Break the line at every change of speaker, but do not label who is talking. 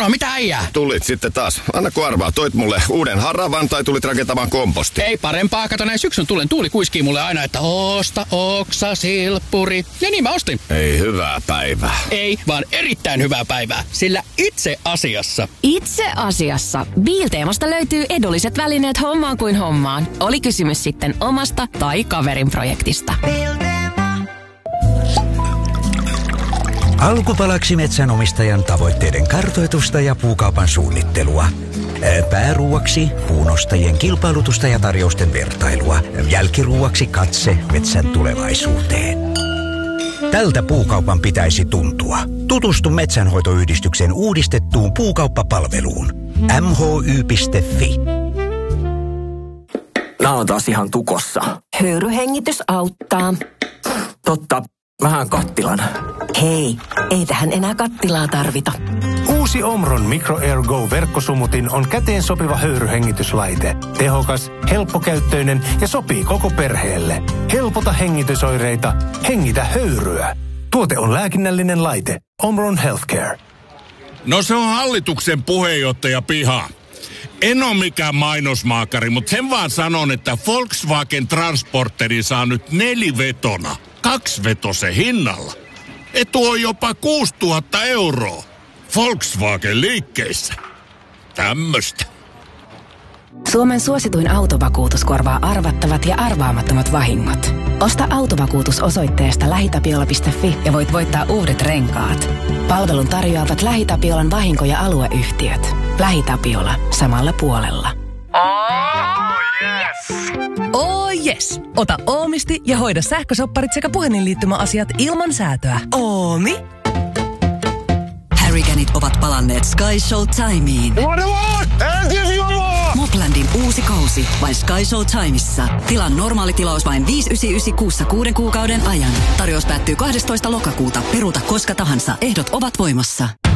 Moro, mitä äijää?
Tulit sitten taas. Anna kun arvaa, toit mulle uuden haravan tai tulit rakentamaan komposti?
Ei parempaa, kato näin syksyn tulen tuuli kuiskii mulle aina, että osta oksa silppuri. Ja niin mä ostin.
Ei hyvää päivää.
Ei, vaan erittäin hyvää päivää, sillä itse asiassa
Bilteemasta löytyy edulliset välineet hommaan kuin hommaan. Oli kysymys sitten omasta tai kaverin projektista.
Alkupalaksi metsänomistajan tavoitteiden kartoitusta ja puukaupan suunnittelua. Pääruuaksi puunostajien kilpailutusta ja tarjousten vertailua. Jälkiruuaksi katse metsän tulevaisuuteen. Tältä puukaupan pitäisi tuntua. Tutustu Metsänhoitoyhdistyksen uudistettuun puukauppapalveluun. mhy.fi.
Nää on taas ihan tukossa.
Höyryhengitys auttaa.
Totta, vähän kattilan.
Hei, ei tähän enää kattilaa tarvita.
Uusi Omron Micro Air Go -verkkosumutin on käteen sopiva höyryhengityslaite. Tehokas, helppokäyttöinen ja sopii koko perheelle. Helpota hengitysoireita, hengitä höyryä. Tuote on lääkinnällinen laite. Omron Healthcare.
No se on hallituksen puheenjohtaja piha. En ole mikään mainosmaakari, mutta sen vaan sanon, että Volkswagen Transporteri saa nyt 4-vetona 2-vetosen hinnalla. Etu on jopa 6 000 €. Volkswagen liikkeissä. Tämmöstä.
Suomen suosituin autovakuutus korvaa arvattavat ja arvaamattomat vahingot. Osta autovakuutus osoitteesta lähitapiola.fi ja voit voittaa uudet renkaat. Palvelun tarjoavat LähiTapiolan vahinko- ja alueyhtiöt. LähiTapiola. Samalla puolella.
Oh yes! Ota Oomisti ja hoida sähkösopparit sekä puhelinliittymäasiat ilman säätöä.
Oomi. Harriganit ovat palanneet Sky Showtimeen. Moplandin uusi kausi vain Sky Showtimeissa. Tilan normaali tilaus vain 5,99 kuussa 6 kuukauden ajan. Tarjous päättyy 12. lokakuuta. Peruuta koska tahansa. Ehdot ovat voimassa.